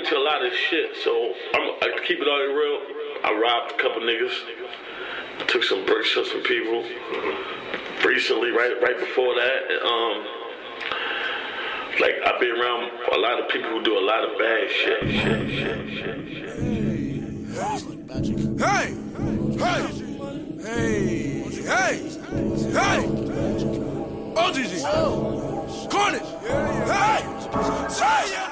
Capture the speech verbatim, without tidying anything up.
into a lot of shit, so I'm, I keep it all real. I robbed a couple niggas, took some bricks from some people. Recently, right, right before that, um, like I've been around a lot of people who do a lot of bad shit, shit, shit, shit, shit. Hey, hey, hey, hey, hey, O G G, Carnage, hey, hey.